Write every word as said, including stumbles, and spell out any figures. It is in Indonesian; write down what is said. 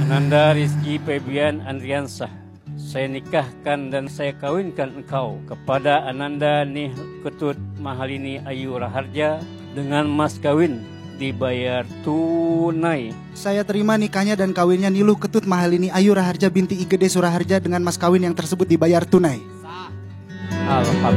Ananda Rizky Febian Andriansah, saya nikahkan dan saya kawinkan engkau kepada Ananda Nih Ketut Mahalini Ayu Raharja dengan mas kawin dibayar tunai. Saya terima nikahnya dan kawinnya Niluh Ketut Mahalini Ayu Raharja binti Igede Suraharja dengan mas kawin yang tersebut dibayar tunai. Alhamdulillah.